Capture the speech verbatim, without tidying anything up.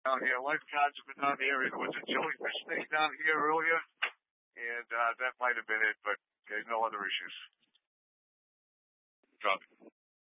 down here. Lifeguards have been down the area. There was a jellyfish thing down here earlier, and uh, that might have been it, but there's no other issues. Drop it.